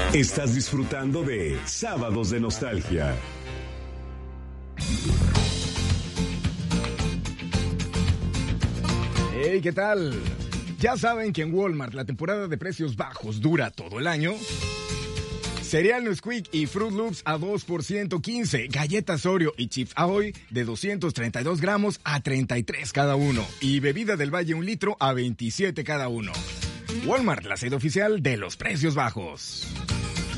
Estás disfrutando de Sábados de Nostalgia. Hey, ¿qué tal? Ya saben que en Walmart la temporada de precios bajos dura todo el año. Cereal Nesquik y Fruit Loops a 2 por 115. Galletas Oreo y Chips Ahoy de 232 gramos a 33 cada uno. Y bebida del Valle 1 litro a 27 cada uno. Walmart, la sede oficial de los precios bajos.